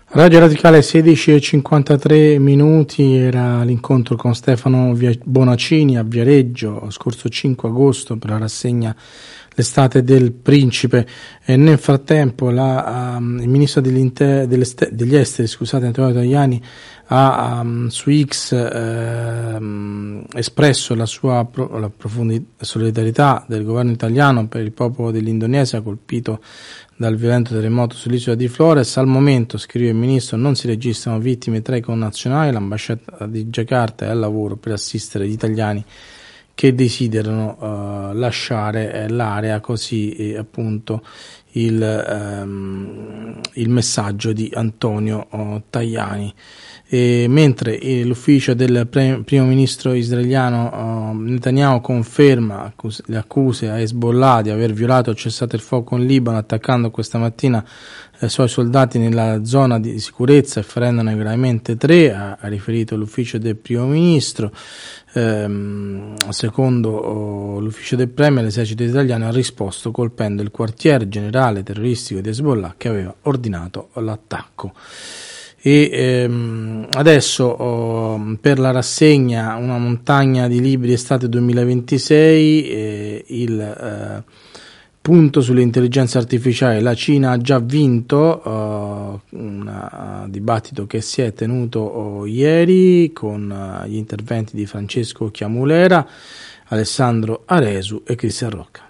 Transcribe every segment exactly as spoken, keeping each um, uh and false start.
Radio Radicale sedici e cinquantatré minuti, era l'incontro con Stefano Bonacini a Viareggio scorso cinque agosto per la rassegna L'estate del Principe. E nel frattempo la, um, il ministro degli esteri, scusate, Antonio Tajani, ha um, su X um, espresso la sua pro, la profonda solidarietà del governo italiano per il popolo dell'Indonesia colpito dal violento terremoto sull'isola di Flores. Al momento, scrive il ministro, non si registrano vittime tra i connazionali. L'ambasciata di Giacarta è al lavoro per assistere gli italiani che desiderano uh, lasciare l'area, così eh, appunto il, um, il messaggio di Antonio uh, Tajani. E mentre eh, l'ufficio del pre- primo ministro israeliano uh, Netanyahu conferma accus- le accuse a Hezbollah di aver violato il cessate il fuoco in Libano, attaccando questa mattina i suoi soldati nella zona di sicurezza e ferendone gravemente tre, ha, ha riferito l'ufficio del primo ministro. Ehm, secondo oh, l'ufficio del Premier, l'esercito italiano ha risposto colpendo il quartier generale terroristico di Hezbollah che aveva ordinato l'attacco. E ehm, adesso oh, per la rassegna Una montagna di libri estate duemilaventisei, eh, il eh, punto sulle intelligenze artificiali. La Cina ha già vinto uh, un uh, dibattito che si è tenuto uh, ieri con uh, gli interventi di Francesco Chiamulera, Alessandro Aresu e Cristian Rocca.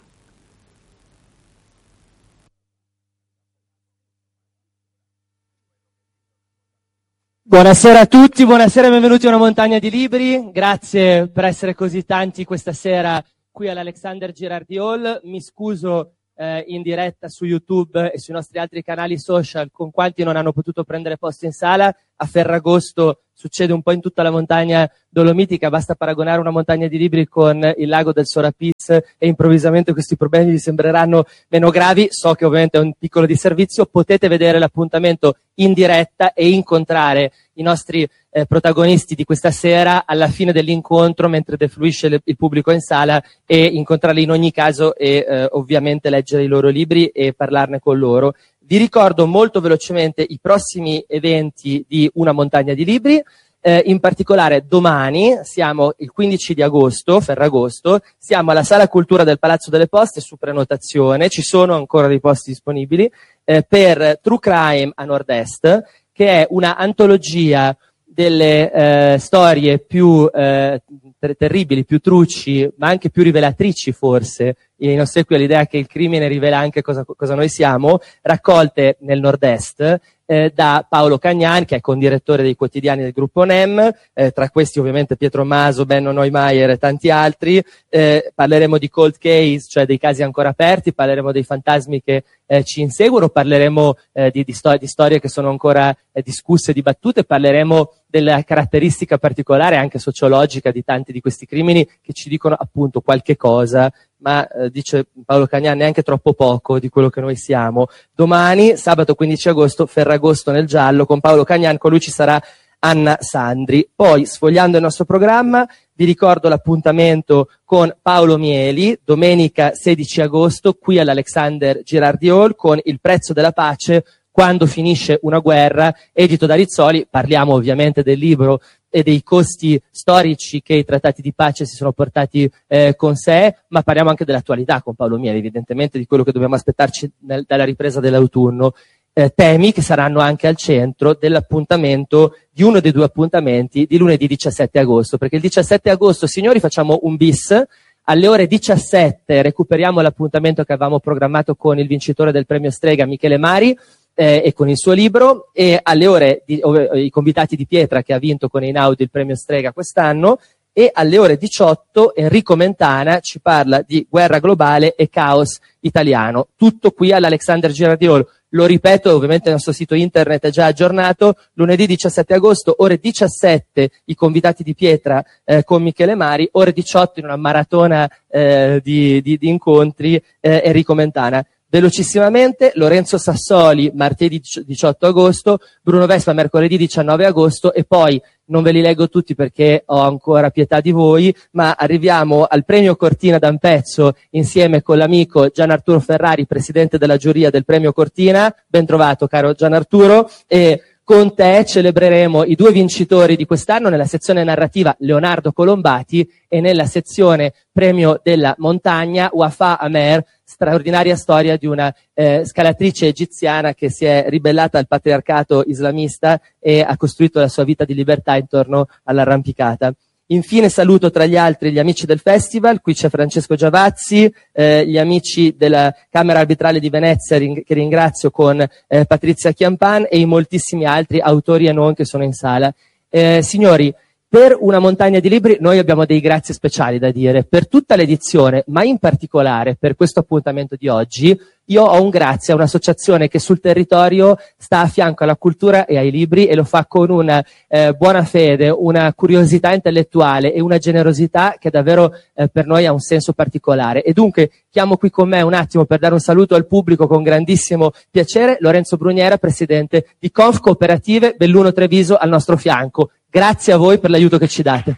Buonasera a tutti, buonasera e benvenuti a Una montagna di libri. Grazie per essere così tanti questa sera qui all'Alexander Girardi Hall. Mi scuso eh, in diretta su YouTube e sui nostri altri canali social con quanti non hanno potuto prendere posto in sala. A Ferragosto succede un po' in tutta la montagna dolomitica, basta paragonare Una montagna di libri con il lago del Sorapis e improvvisamente questi problemi vi sembreranno meno gravi. So che ovviamente è un piccolo disservizio, potete vedere l'appuntamento in diretta e incontrare i nostri eh, protagonisti di questa sera alla fine dell'incontro, mentre defluisce le, il pubblico in sala, e incontrarli in ogni caso e eh, ovviamente leggere i loro libri e parlarne con loro. Vi ricordo molto velocemente i prossimi eventi di Una montagna di libri. Eh, in particolare domani, siamo il quindici di agosto, Ferragosto, siamo alla Sala Cultura del Palazzo delle Poste su prenotazione, ci sono ancora dei posti disponibili, eh, per True Crime a Nord-Est, che è una antologia delle eh, storie più eh, ter- terribili, più truci, ma anche più rivelatrici forse, in ossequio all'idea che il crimine rivela anche cosa, cosa noi siamo, raccolte nel Nord-Est, eh, da Paolo Cagnan, che è condirettore dei quotidiani del gruppo N E M, eh, tra questi ovviamente Pietro Maso, Benno Neumeier e tanti altri. Eh, parleremo di cold case, cioè dei casi ancora aperti, parleremo dei fantasmi che eh, ci inseguono, parleremo eh, di, di, sto- di storie che sono ancora eh, discusse e dibattute, parleremo della caratteristica particolare anche sociologica di tanti di questi crimini che ci dicono appunto qualche cosa, ma eh, dice Paolo Cagnan neanche troppo poco di quello che noi siamo. Domani, sabato quindici agosto, Ferragosto nel giallo, con Paolo Cagnan, con lui ci sarà Anna Sandri. Poi, sfogliando il nostro programma, vi ricordo l'appuntamento con Paolo Mieli, domenica sedici agosto, qui all'Alexander Girardi Hall, con Il prezzo della pace, quando finisce una guerra, edito da Rizzoli. Parliamo ovviamente del libro e dei costi storici che i trattati di pace si sono portati eh, con sé, ma parliamo anche dell'attualità con Paolo Mieli, evidentemente di quello che dobbiamo aspettarci nel, dalla ripresa dell'autunno. Eh, temi che saranno anche al centro dell'appuntamento, di uno dei due appuntamenti di lunedì diciassette agosto, perché il diciassette agosto, signori, facciamo un bis. Alle ore diciassette recuperiamo l'appuntamento che avevamo programmato con il vincitore del premio Strega, Michele Mari, eh, e con il suo libro, e alle ore di, oh, i convitati di pietra, che ha vinto con Einaudi il premio Strega quest'anno, e alle ore diciotto Enrico Mentana ci parla di guerra globale e caos italiano. Tutto qui all'Alexander Girardi Hall. Lo ripeto, ovviamente il nostro sito internet è già aggiornato. Lunedì diciassette agosto, ore diciassette, i convitati di pietra eh, con Michele Mari, ore diciotto in una maratona eh, di, di, di incontri eh, Enrico Mentana. Velocissimamente, Lorenzo Sassoli martedì diciotto agosto, Bruno Vespa mercoledì diciannove agosto, e poi non ve li leggo tutti perché ho ancora pietà di voi, ma arriviamo al premio Cortina d'Ampezzo insieme con l'amico Gian Arturo Ferrari, presidente della giuria del premio Cortina. Ben trovato, caro Gian Arturo. E con te celebreremo i due vincitori di quest'anno nella sezione narrativa Leonardo Colombati e nella sezione premio della montagna Wafa Amer, straordinaria storia di una eh, scalatrice egiziana che si è ribellata al patriarcato islamista e ha costruito la sua vita di libertà intorno all'arrampicata. Infine saluto tra gli altri gli amici del festival, qui c'è Francesco Giavazzi, eh, gli amici della Camera Arbitrale di Venezia ring- che ringrazio con eh, Patrizia Chiampan e i moltissimi altri autori e non che sono in sala. Eh, signori, per una montagna di libri noi abbiamo dei grazie speciali da dire. Per tutta l'edizione, ma in particolare per questo appuntamento di oggi, io ho un grazie a un'associazione che sul territorio sta a fianco alla cultura e ai libri e lo fa con una eh, buona fede, una curiosità intellettuale e una generosità che davvero eh, per noi ha un senso particolare. E dunque chiamo qui con me un attimo per dare un saluto al pubblico con grandissimo piacere Lorenzo Bruniera, presidente di Conf Cooperative Belluno Treviso al nostro fianco. Grazie a voi per l'aiuto che ci date.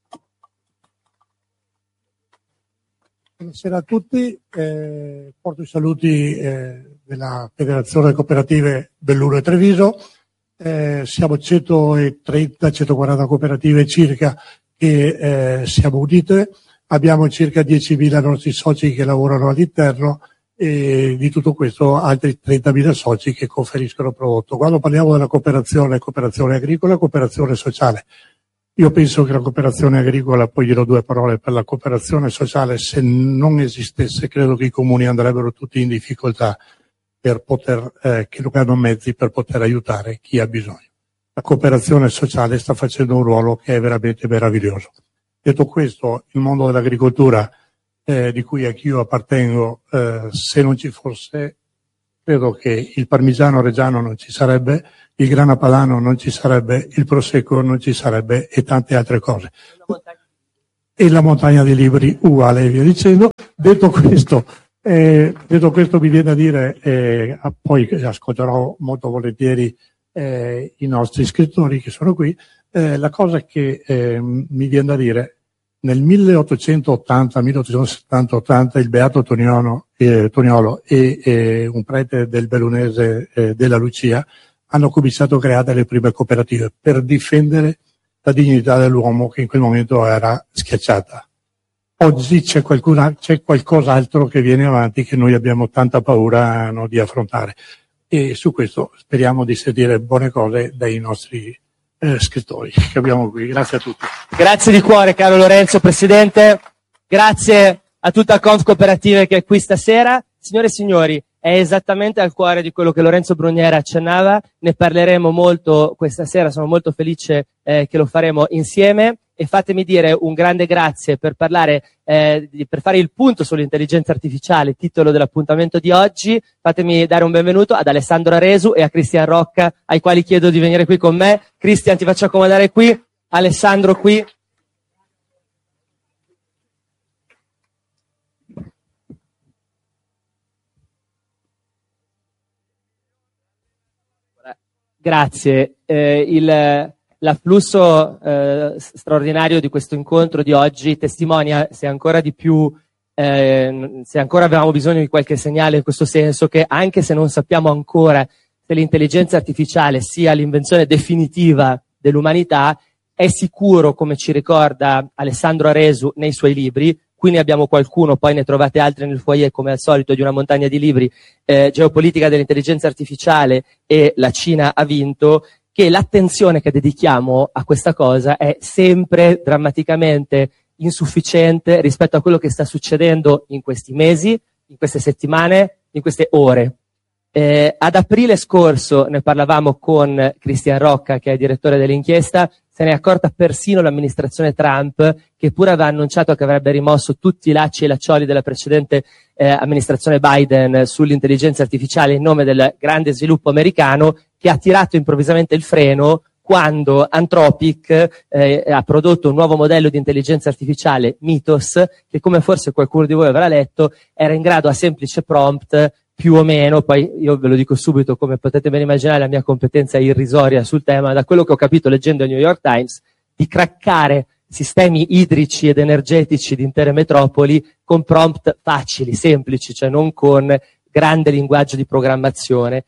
Buonasera a tutti, eh, porto i saluti eh, della Federazione Cooperative Belluno e Treviso. Eh, siamo centotrenta centoquaranta cooperative circa che eh, siamo unite, abbiamo circa diecimila nostri soci che lavorano all'interno e di tutto questo altri trentamila soci che conferiscono prodotto. Quando parliamo della cooperazione, cooperazione agricola, cooperazione sociale. Io penso che la cooperazione agricola, poi dirò due parole per la cooperazione sociale, se non esistesse credo che i comuni andrebbero tutti in difficoltà per poter, eh, che non hanno mezzi per poter aiutare chi ha bisogno. La cooperazione sociale sta facendo un ruolo che è veramente meraviglioso. Detto questo, il mondo dell'agricoltura, eh, di cui anch'io appartengo, eh, se non ci fosse, credo che il parmigiano reggiano non ci sarebbe, il grana padano non ci sarebbe, il prosecco non ci sarebbe e tante altre cose. E la montagna di libri uguale e via dicendo. Detto questo, eh, detto questo mi viene a dire, eh, poi ascolterò molto volentieri eh, i nostri scrittori che sono qui, eh, la cosa che eh, mi viene da dire, nel milleottocentottanta milleottocentosettanta ottanta il beato Toniolo, eh, Toniolo e eh, un prete del bellunese eh, della Lucia hanno cominciato a creare le prime cooperative per difendere la dignità dell'uomo che in quel momento era schiacciata. Oggi c'è, qualcuna, c'è qualcos'altro che viene avanti che noi abbiamo tanta paura no, di affrontare e su questo speriamo di sentire buone cose dai nostri eh, scrittori che abbiamo qui. Grazie a tutti. Grazie di cuore caro Lorenzo, Presidente, grazie a tutta Conf Cooperative che è qui stasera. Signore e signori, è esattamente al cuore di quello che Lorenzo Bruniera accennava, ne parleremo molto questa sera, sono molto felice eh, che lo faremo insieme e fatemi dire un grande grazie per parlare, eh, di, per fare il punto sull'intelligenza artificiale, titolo dell'appuntamento di oggi, fatemi dare un benvenuto ad Alessandro Aresu e a Cristian Rocca, ai quali chiedo di venire qui con me. Cristian, ti faccio accomodare qui, Alessandro qui. Grazie. Eh, il, l'afflusso eh, straordinario di questo incontro di oggi testimonia, se ancora di più, eh, se ancora avevamo bisogno di qualche segnale in questo senso, che anche se non sappiamo ancora se l'intelligenza artificiale sia l'invenzione definitiva dell'umanità, è sicuro, come ci ricorda Alessandro Aresu nei suoi libri. Qui ne abbiamo qualcuno, poi ne trovate altri nel foyer come al solito di una montagna di libri, eh, Geopolitica dell'intelligenza artificiale e La Cina ha vinto, che l'attenzione che dedichiamo a questa cosa è sempre drammaticamente insufficiente rispetto a quello che sta succedendo in questi mesi, in queste settimane, in queste ore. Eh, ad aprile scorso ne parlavamo con Cristian Rocca, che è direttore dell'inchiesta, se ne è accorta persino l'amministrazione Trump, che pure aveva annunciato che avrebbe rimosso tutti i lacci e laccioli della precedente eh, amministrazione Biden sull'intelligenza artificiale in nome del grande sviluppo americano, che ha tirato improvvisamente il freno quando Anthropic eh, ha prodotto un nuovo modello di intelligenza artificiale, Mythos, che come forse qualcuno di voi avrà letto, era in grado a semplice prompt più o meno, poi io ve lo dico subito, come potete ben immaginare la mia competenza è irrisoria sul tema, da quello che ho capito leggendo il New York Times, di craccare sistemi idrici ed energetici di intere metropoli con prompt facili, semplici, cioè non con grande linguaggio di programmazione.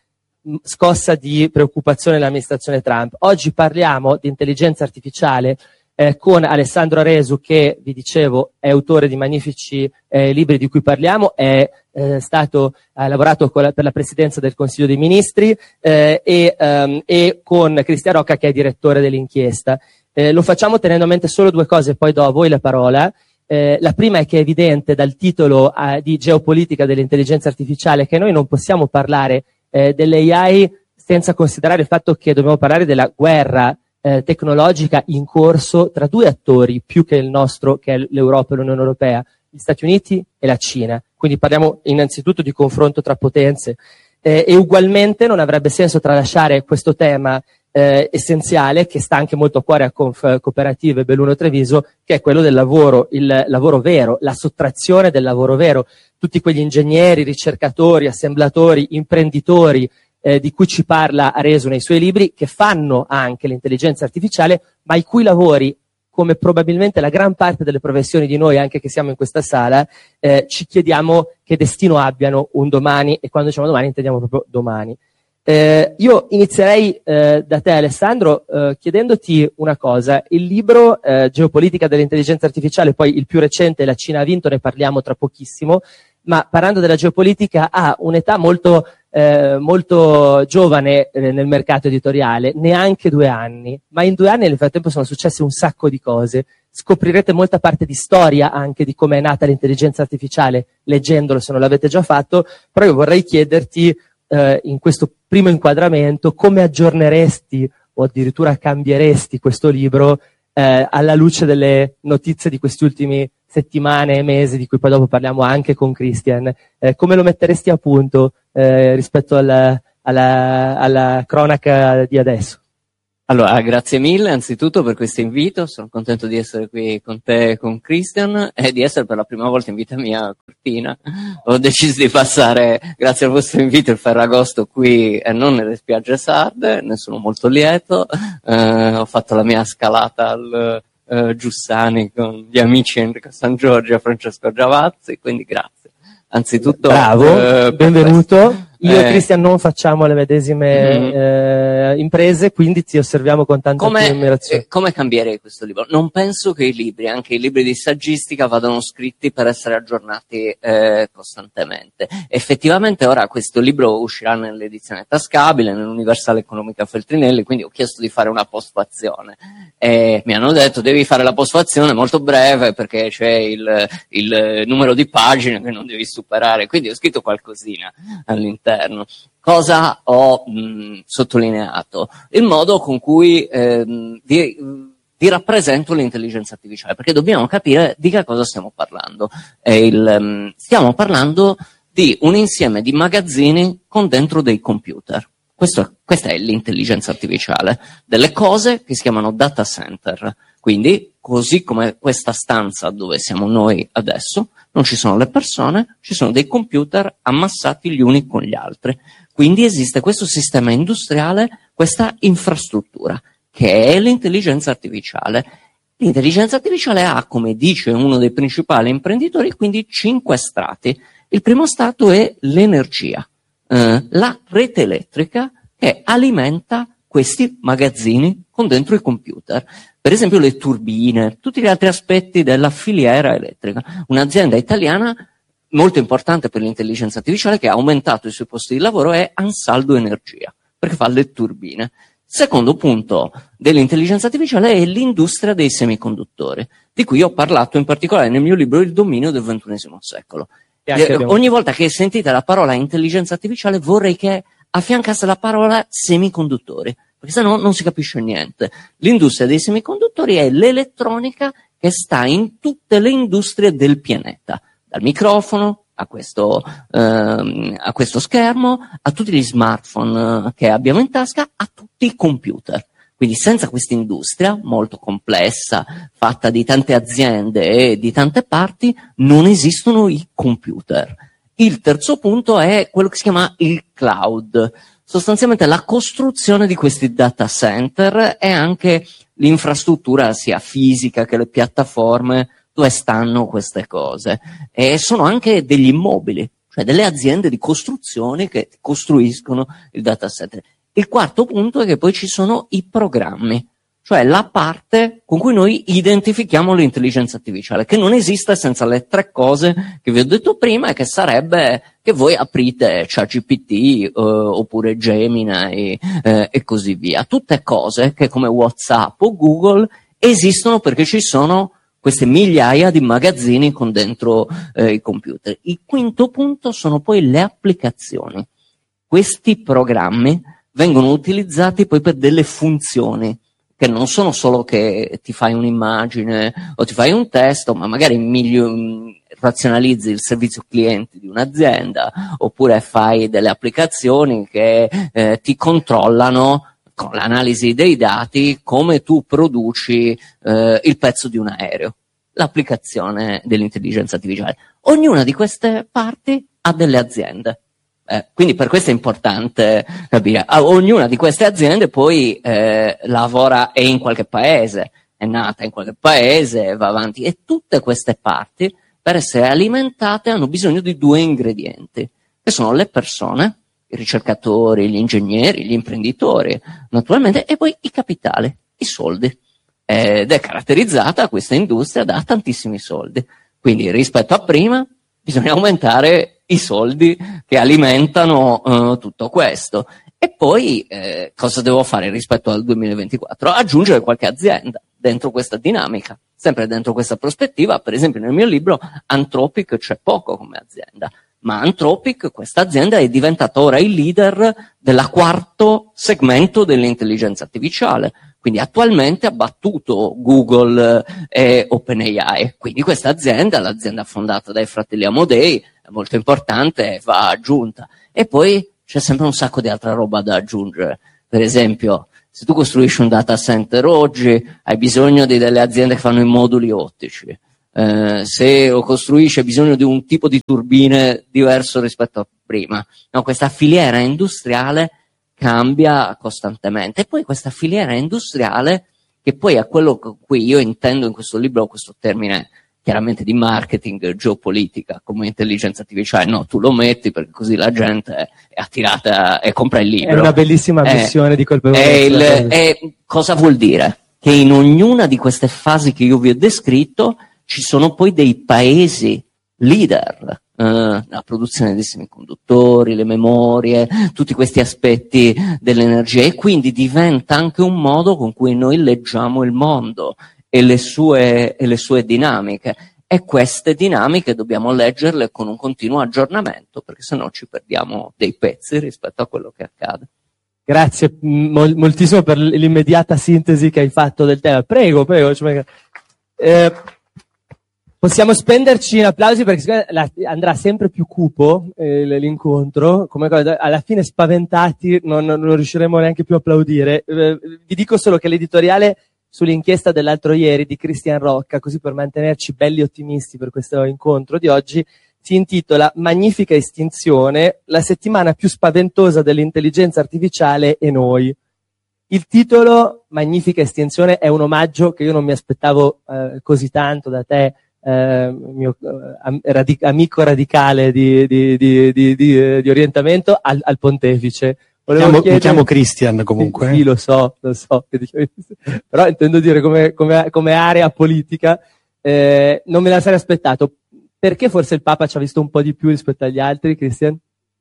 scossa di preoccupazione nell'amministrazione Trump. Oggi parliamo di intelligenza artificiale eh, con Alessandro Aresu, che vi dicevo è autore di magnifici eh, libri di cui parliamo, è eh, stato, ha lavorato con la, per la presidenza del Consiglio dei Ministri eh, e, um, e con Cristian Rocca, che è direttore dell'inchiesta. Eh, lo facciamo tenendo a mente solo due cose, poi do a voi la parola. Eh, la prima è che è evidente dal titolo eh, di geopolitica dell'intelligenza artificiale che noi non possiamo parlare eh, dell'A I senza considerare il fatto che dobbiamo parlare della guerra eh, tecnologica in corso tra due attori più che il nostro, che è l'Europa e l'Unione Europea, gli Stati Uniti e la Cina. Quindi parliamo innanzitutto di confronto tra potenze eh, e ugualmente non avrebbe senso tralasciare questo tema Eh, essenziale, che sta anche molto a cuore a Conf Cooperative Belluno Treviso, che è quello del lavoro, il lavoro vero, la sottrazione del lavoro vero. Tutti quegli ingegneri, ricercatori, assemblatori, imprenditori eh, di cui ci parla Aresu nei suoi libri, che fanno anche l'intelligenza artificiale, ma i cui lavori, come probabilmente la gran parte delle professioni di noi, anche che siamo in questa sala, eh, ci chiediamo che destino abbiano un domani, e quando diciamo domani intendiamo proprio domani. Eh, io inizierei eh, da te, Alessandro, eh, chiedendoti una cosa. Il libro eh, Geopolitica dell'intelligenza artificiale, poi il più recente, La Cina ha vinto, ne parliamo tra pochissimo, ma parlando della geopolitica ha un'età molto, eh, molto giovane eh, nel mercato editoriale, neanche due anni, ma in due anni nel frattempo sono successe un sacco di cose. Scoprirete molta parte di storia anche di come è nata l'intelligenza artificiale leggendolo, se non l'avete già fatto, però io vorrei chiederti Uh, in questo primo inquadramento come aggiorneresti o addirittura cambieresti questo libro uh, alla luce delle notizie di questi ultimi settimane e mesi, di cui poi dopo parliamo anche con Christian. Uh, come lo metteresti a punto uh, rispetto alla, alla, alla cronaca di adesso? Allora, grazie mille anzitutto per questo invito, sono contento di essere qui con te e con Christian e di essere per la prima volta in vita mia a Cortina. Ho deciso di passare, grazie al vostro invito, il Ferragosto qui e non nelle spiagge sarde, ne sono molto lieto. Eh, ho fatto la mia scalata al eh, Giussani con gli amici Enrico San Giorgio e Francesco Giavazzi, quindi grazie. Anzitutto, bravo, eh, benvenuto. Io eh, e Christian non facciamo le medesime mm-hmm. eh, imprese, quindi ti osserviamo con tanta come, ammirazione. Eh, come cambierei questo libro? Non penso che i libri, anche i libri di saggistica, vadano scritti per essere aggiornati eh, costantemente. Effettivamente ora questo libro uscirà nell'edizione tascabile, nell'Universale Economica Feltrinelli, quindi ho chiesto di fare una postfazione. E mi hanno detto devi fare la postfazione molto breve perché c'è il, il numero di pagine che non devi superare, quindi ho scritto qualcosina all'interno. Cosa ho mh, sottolineato? Il modo con cui ehm, vi, vi rappresento l'intelligenza artificiale, perché dobbiamo capire di che cosa stiamo parlando. E il, um, stiamo parlando di un insieme di magazzini con dentro dei computer. Questo, questa è l'intelligenza artificiale, delle cose che si chiamano data center. Quindi, così come questa stanza dove siamo noi adesso, non ci sono le persone, ci sono dei computer ammassati gli uni con gli altri. Quindi esiste questo sistema industriale, questa infrastruttura, che è l'intelligenza artificiale. L'intelligenza artificiale ha, come dice uno dei principali imprenditori, quindi cinque strati. Il primo strato è l'energia, eh, la rete elettrica che alimenta questi magazzini con dentro i computer. Per esempio le turbine, tutti gli altri aspetti della filiera elettrica. Un'azienda italiana molto importante per l'intelligenza artificiale che ha aumentato i suoi posti di lavoro è Ansaldo Energia, perché fa le turbine. Secondo punto dell'intelligenza artificiale è l'industria dei semiconduttori, di cui ho parlato in particolare nel mio libro Il dominio del ventunesimo secolo. Eh, ogni volta che sentite la parola intelligenza artificiale vorrei che affiancasse la parola semiconduttori, perché sennò non si capisce niente. L'industria dei semiconduttori è l'elettronica che sta in tutte le industrie del pianeta, dal microfono a questo, ehm, a questo schermo, a tutti gli smartphone che abbiamo in tasca, a tutti i computer. Quindi senza questa industria molto complessa, fatta di tante aziende e di tante parti, non esistono i computer. Il terzo punto è quello che si chiama il cloud. Sostanzialmente la costruzione di questi data center e anche l'infrastruttura sia fisica che le piattaforme dove stanno queste cose. E sono anche degli immobili, cioè delle aziende di costruzione che costruiscono il data center. Il quarto punto è che poi ci sono i programmi, cioè la parte con cui noi identifichiamo l'intelligenza artificiale, che non esiste senza le tre cose che vi ho detto prima, e che sarebbe che voi aprite ChatGPT eh, oppure Gemini eh, e così via. Tutte cose che come WhatsApp o Google esistono perché ci sono queste migliaia di magazzini con dentro eh, i computer. Il quinto punto sono poi le applicazioni. Questi programmi vengono utilizzati poi per delle funzioni, che non sono solo che ti fai un'immagine o ti fai un testo, ma magari miglio, razionalizzi il servizio clienti di un'azienda, oppure fai delle applicazioni che eh, ti controllano con l'analisi dei dati come tu produci eh, il pezzo di un aereo, l'applicazione dell'intelligenza artificiale. Ognuna di queste parti ha delle aziende. Eh, quindi per questo è importante capire. Ognuna di queste aziende poi eh, lavora è in qualche paese, è nata in qualche paese, va avanti, e tutte queste parti per essere alimentate hanno bisogno di due ingredienti, che sono le persone, i ricercatori, gli ingegneri, gli imprenditori, naturalmente, e poi i capitali, i soldi. Ed è caratterizzata questa industria da tantissimi soldi. Quindi rispetto a prima bisogna aumentare i soldi che alimentano uh, tutto questo. E poi eh, cosa devo fare rispetto al duemilaventiquattro? Aggiungere qualche azienda dentro questa dinamica, sempre dentro questa prospettiva. Per esempio nel mio libro Anthropic c'è poco come azienda, ma Anthropic, questa azienda, è diventata ora il leader del quarto segmento dell'intelligenza artificiale. Quindi attualmente ha battuto Google e OpenAI. Quindi questa azienda, l'azienda fondata dai fratelli Amodei, è molto importante, va aggiunta. E poi c'è sempre un sacco di altra roba da aggiungere. Per esempio, se tu costruisci un data center oggi, hai bisogno di delle aziende che fanno i moduli ottici. Eh, se lo costruisci hai bisogno di un tipo di turbine diverso rispetto a prima. No, questa filiera industriale cambia costantemente. E poi questa filiera industriale, che poi è quello con cui io intendo in questo libro questo termine chiaramente di marketing, geopolitica, come intelligenza artificiale, no, tu lo metti perché così la gente è attirata e compra il libro. È una bellissima missione di colpevolezza. E cosa vuol dire? Che in ognuna di queste fasi che io vi ho descritto ci sono poi dei paesi leader, eh, la produzione dei semiconduttori, le memorie, tutti questi aspetti dell'energia, e quindi diventa anche un modo con cui noi leggiamo il mondo e le sue, e le sue dinamiche. E queste dinamiche dobbiamo leggerle con un continuo aggiornamento, perché sennò ci perdiamo dei pezzi rispetto a quello che accade. Grazie mol- moltissimo per l'immediata sintesi che hai fatto del tema. Prego, prego. Cioè, eh, possiamo spenderci in applausi perché la, andrà sempre più cupo eh, l'incontro. Come alla fine spaventati non, non riusciremo neanche più a applaudire. Eh, vi dico solo che l'editoriale sull'inchiesta dell'altro ieri di Christian Rocca, così per mantenerci belli ottimisti per questo incontro di oggi, si intitola Magnifica estinzione, la settimana più spaventosa dell'intelligenza artificiale e noi. Il titolo, Magnifica estinzione, è un omaggio che io non mi aspettavo eh, così tanto da te, eh, mio eh, radic- amico radicale di, di, di, di, di, di orientamento, al, al pontefice. Mi chiamo, chiedere... mi chiamo Christian comunque. Sì, sì, lo so, lo so. Però intendo dire come, come, come area politica, eh, non me la sarei aspettato. Perché forse il Papa ci ha visto un po' di più rispetto agli altri, Christian?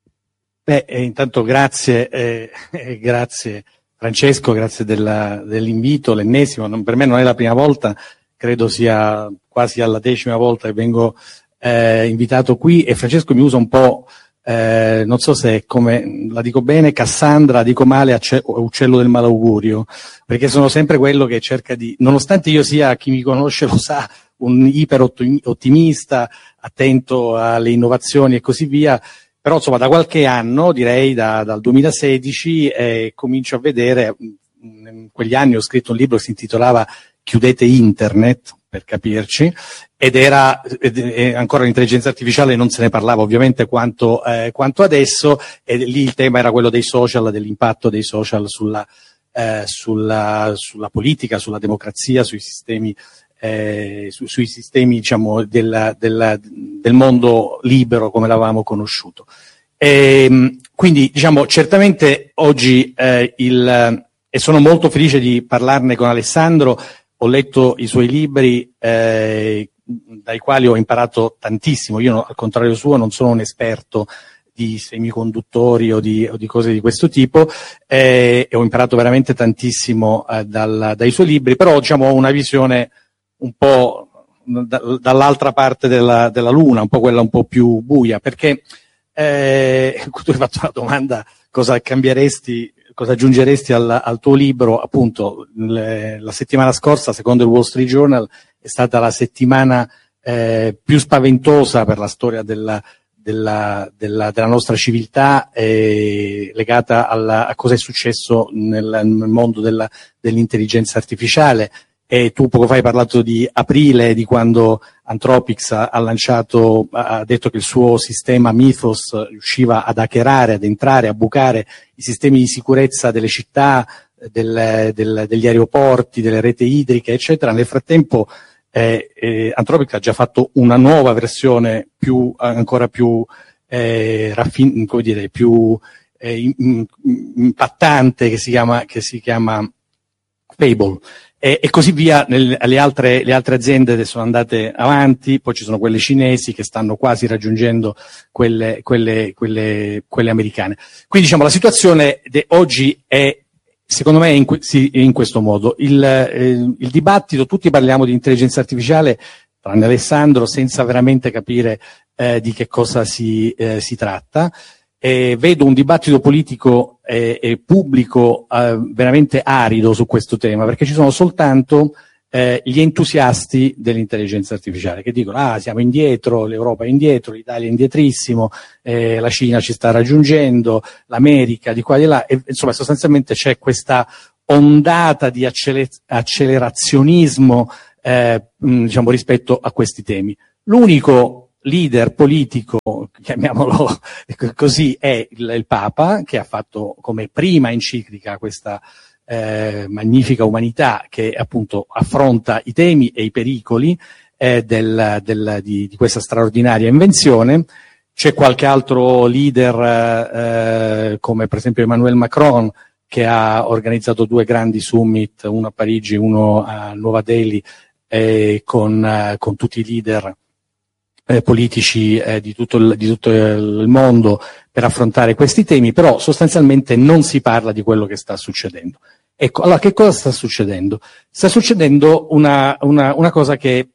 Beh, eh, intanto grazie, eh, eh, grazie Francesco, grazie della, dell'invito, l'ennesimo. Non, per me non è la prima volta, credo sia quasi alla decima volta che vengo eh, invitato qui, e Francesco mi usa un po', eh, non so se è come, la dico bene, Cassandra, la dico male, uccello del malaugurio, perché sono sempre quello che cerca di, nonostante io sia, chi mi conosce lo sa, un iper ottimista, attento alle innovazioni e così via, però insomma da qualche anno, direi da, dal duemilasedici, eh, comincio a vedere, in quegli anni ho scritto un libro che si intitolava Chiudete Internet, per capirci, ed era ed, e ancora l'intelligenza artificiale non se ne parlava ovviamente quanto, eh, quanto adesso, e lì il tema era quello dei social, dell'impatto dei social sulla, eh, sulla, sulla politica, sulla democrazia, sui sistemi eh, su, sui sistemi, diciamo, della, della, del mondo libero come l'avevamo conosciuto. E, quindi, diciamo, certamente oggi eh, il, e sono molto felice di parlarne con Alessandro, ho letto i suoi libri, eh, dai quali ho imparato tantissimo. Io, al contrario suo, non sono un esperto di semiconduttori o di, o di cose di questo tipo, eh, e ho imparato veramente tantissimo eh, dal, dai suoi libri, però, diciamo, ho una visione un po' da, dall'altra parte della, della luna, un po' quella un po' più buia, perché eh, tu hai fatto una domanda: cosa cambieresti, cosa aggiungeresti al, al tuo libro? Appunto, le, la settimana scorsa, secondo il Wall Street Journal, è stata la settimana eh, più spaventosa per la storia della, della, della, della nostra civiltà, eh, legata alla, a cosa è successo nel, nel mondo della, dell'intelligenza artificiale. E tu poco fa hai parlato di aprile, di quando Anthropics ha, ha lanciato, ha detto che il suo sistema Mythos riusciva ad hackerare, ad entrare, a bucare i sistemi di sicurezza delle città, del, del, degli aeroporti, delle reti idriche, eccetera. Nel frattempo eh, eh, Anthropics ha già fatto una nuova versione più, ancora più eh, raffin- come dire, più eh, in, impattante, che si chiama, che si chiama Fable. E, e così via. Nel, le, altre, le altre aziende sono andate avanti, poi ci sono quelle cinesi che stanno quasi raggiungendo quelle, quelle, quelle, quelle americane. Quindi, diciamo, la situazione de oggi è, secondo me, in, sì, in questo modo. Il, eh, il dibattito, tutti parliamo di intelligenza artificiale, tranne Alessandro, senza veramente capire eh, di che cosa si, eh, si tratta. E vedo un dibattito politico e, e pubblico eh, veramente arido su questo tema, perché ci sono soltanto eh, gli entusiasti dell'intelligenza artificiale che dicono: ah, siamo indietro, l'Europa è indietro, l'Italia è indietrissimo, eh, la Cina ci sta raggiungendo, l'America di qua e di là, e, insomma, sostanzialmente c'è questa ondata di acceler accelerazionismo eh, mh, diciamo, rispetto a questi temi. L'unico leader politico, chiamiamolo così, è il, il Papa, che ha fatto come prima enciclica questa eh, magnifica umanità che appunto affronta i temi e i pericoli eh, del, del, di, di questa straordinaria invenzione. C'è qualche altro leader eh, come per esempio Emmanuel Macron, che ha organizzato due grandi summit, uno a Parigi e uno a Nuova Delhi, eh, con, eh, con tutti i leader Eh, politici eh, di, tutto il, di tutto il mondo per affrontare questi temi, però sostanzialmente non si parla di quello che sta succedendo. Ecco, allora che cosa sta succedendo? Sta succedendo una, una, una cosa che,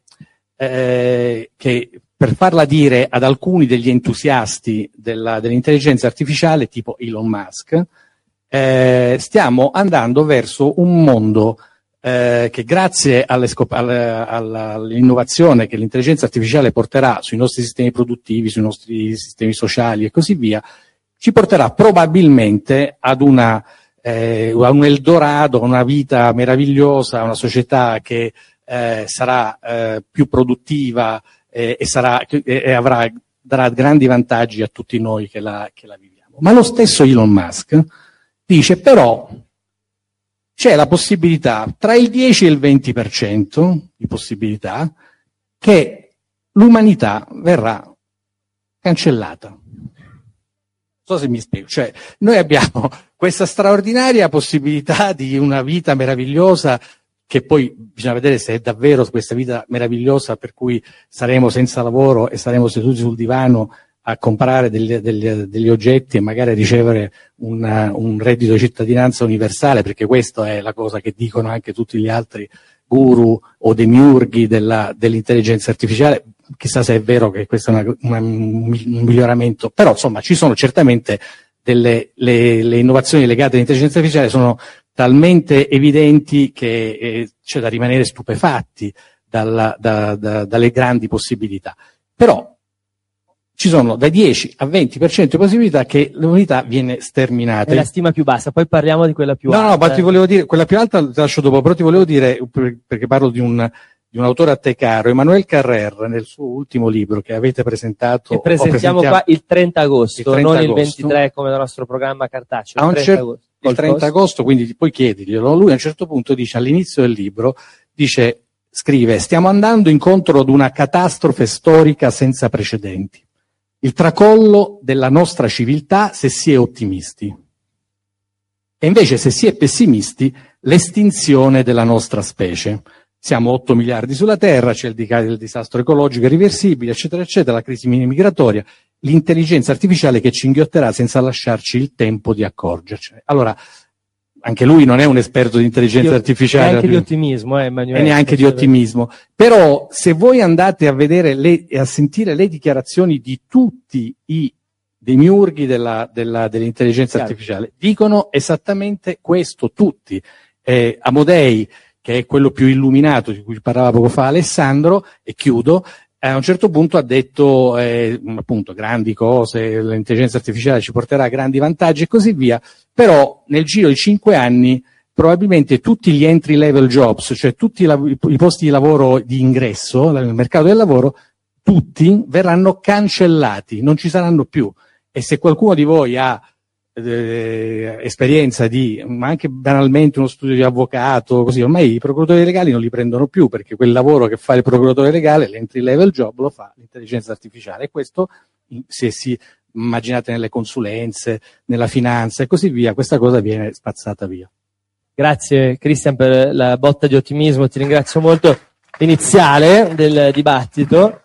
eh, che per farla dire ad alcuni degli entusiasti della, dell'intelligenza artificiale, tipo Elon Musk, eh, stiamo andando verso un mondo Eh, che grazie all'innovazione che l'intelligenza artificiale porterà sui nostri sistemi produttivi, sui nostri sistemi sociali e così via, ci porterà probabilmente ad una, eh, a un Eldorado, una vita meravigliosa, una società che eh, sarà eh, più produttiva eh, e, sarà, e avrà, darà grandi vantaggi a tutti noi che la, che la viviamo. Ma lo stesso Elon Musk dice però c'è la possibilità, tra il dieci e il venti per cento di possibilità, che l'umanità verrà cancellata. Non so se mi spiego. Cioè, noi abbiamo questa straordinaria possibilità di una vita meravigliosa, che poi bisogna vedere se è davvero questa vita meravigliosa per cui saremo senza lavoro e saremo seduti sul divano a comprare degli, degli, degli oggetti e magari a ricevere una, un reddito di cittadinanza universale, perché questa è la cosa che dicono anche tutti gli altri guru o demiurghi della, dell'intelligenza artificiale. Chissà se è vero che questo è una, una, un miglioramento, però insomma ci sono certamente delle le, le innovazioni legate all'intelligenza artificiale sono talmente evidenti che eh, c'è da rimanere stupefatti dalla, da, da, dalle grandi possibilità. Però ci sono da dieci a venti per cento di possibilità che l'umanità viene sterminata. È la stima più bassa, poi parliamo di quella più no, alta. No, no, ma ti volevo dire, quella più alta la lascio dopo, però ti volevo dire, perché parlo di un, di un autore a te caro, Emmanuel Carrère, nel suo ultimo libro che avete presentato. Che presentiamo qua il trenta agosto, il trenta non agosto. Il ventitré come nel nostro programma cartaceo. A un certo, il trenta agosto, quindi poi chiediglielo. Lui a un certo punto dice, all'inizio del libro, dice, scrive: stiamo andando incontro ad una catastrofe storica senza precedenti. Il tracollo della nostra civiltà se si è ottimisti. E invece se si è pessimisti, l'estinzione della nostra specie. Siamo otto miliardi sulla Terra, c'è il, di- il disastro ecologico irreversibile, eccetera, eccetera, la crisi migratoria, l'intelligenza artificiale che ci inghiotterà senza lasciarci il tempo di accorgercene. Allora, anche lui non è un esperto di intelligenza Io, artificiale. Neanche di ottimismo, eh, Emanuele. E neanche di ottimismo. Però, se voi andate a vedere le, e a sentire le dichiarazioni di tutti i demiurghi della, della, dell'intelligenza artificiale, dicono esattamente questo, tutti. Eh, Amodei, che è quello più illuminato di cui parlava poco fa Alessandro, e chiudo, a un certo punto ha detto eh, appunto grandi cose, l'intelligenza artificiale ci porterà a grandi vantaggi e così via, però nel giro di cinque anni probabilmente tutti gli entry level jobs, cioè tutti i, lav- i posti di lavoro di ingresso nel mercato del lavoro, tutti verranno cancellati, non ci saranno più. E se qualcuno di voi ha eh, esperienza di, ma anche banalmente uno studio di avvocato, così, ormai i procuratori legali non li prendono più, perché quel lavoro che fa il procuratore legale, l'entry level job, lo fa l'intelligenza artificiale. E questo, se si immaginate nelle consulenze, nella finanza e così via, questa cosa viene spazzata via. Grazie Cristian per la botta di ottimismo, ti ringrazio molto, iniziale del dibattito.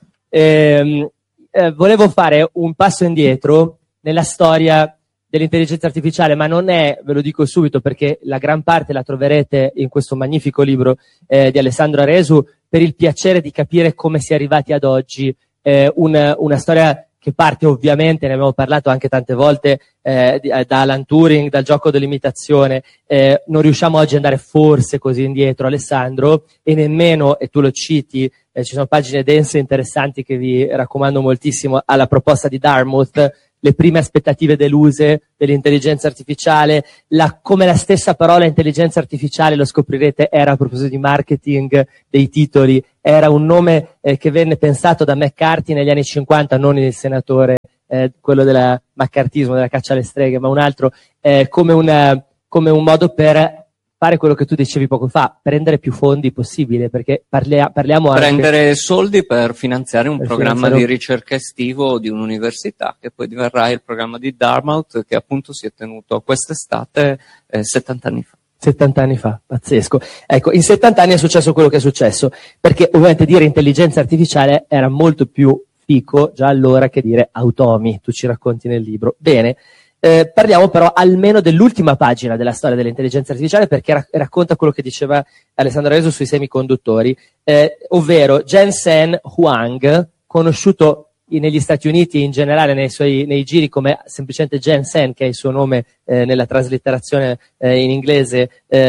Eh, eh, volevo fare un passo indietro nella storia dell'intelligenza artificiale, ma non è, ve lo dico subito, perché la gran parte la troverete in questo magnifico libro eh, di Alessandro Aresu, per il piacere di capire come si è arrivati ad oggi, eh, una, una storia che parte ovviamente, ne abbiamo parlato anche tante volte, eh, di, eh, da Alan Turing, dal gioco dell'imitazione. Eh, non riusciamo oggi ad andare forse così indietro, Alessandro, e nemmeno, e tu lo citi, eh, ci sono pagine dense e interessanti che vi raccomando moltissimo, alla proposta di Dartmouth, le prime aspettative deluse dell'intelligenza artificiale, la, come la stessa parola intelligenza artificiale, lo scoprirete, era, a proposito di marketing dei titoli, era un nome eh, che venne pensato da McCarthy negli anni cinquanta, non il senatore, eh, quello del maccartismo, della caccia alle streghe, ma un altro, eh, come, una, come un modo per fare quello che tu dicevi poco fa, prendere più fondi possibile, perché parlia, parliamo anche... Prendere soldi per finanziare un per programma finanziare... di ricerca estivo di un'università, che poi diverrà il programma di Dartmouth, che appunto si è tenuto quest'estate eh, settanta anni fa. settanta anni fa, pazzesco. Ecco, in settanta anni è successo quello che è successo, perché ovviamente dire intelligenza artificiale era molto più fico già allora che dire automi, tu ci racconti nel libro. Bene. Eh, parliamo però almeno dell'ultima pagina della storia dell'intelligenza artificiale, perché ra- racconta quello che diceva Alessandro Aresu sui semiconduttori, eh, ovvero Jensen Huang, conosciuto negli Stati Uniti e in generale nei suoi nei giri come semplicemente Jensen, che è il suo nome eh, nella traslitterazione eh, in inglese,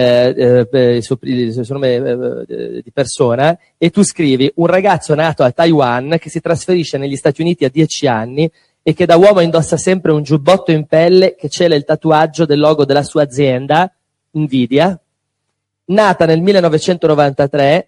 eh, eh, il, suo, il suo nome eh, di persona, e tu scrivi: un ragazzo nato a Taiwan che si trasferisce negli Stati Uniti a dieci anni e che da uomo indossa sempre un giubbotto in pelle che cela il tatuaggio del logo della sua azienda, Nvidia, nata nel millenovecentonovantatré